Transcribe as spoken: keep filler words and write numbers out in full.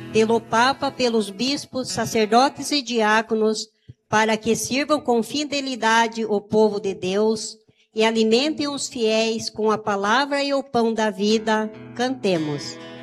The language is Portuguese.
pelo Papa, pelos bispos, sacerdotes e diáconos, para que sirvam com fidelidade o povo de Deus e alimentem os fiéis com a palavra e o pão da vida. Cantemos.